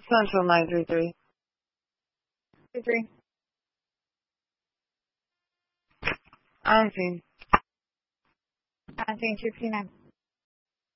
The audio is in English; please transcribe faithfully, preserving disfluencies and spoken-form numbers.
Central nine three three. Two three. On scene. On scene two fifty-nine.